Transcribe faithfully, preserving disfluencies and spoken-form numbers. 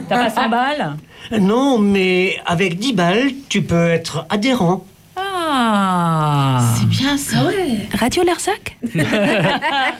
T'as pas cent balles? Non, mais avec dix balles, tu peux être adhérent. Ah. C'est bien ça. Ah ouais. Radio Larzac.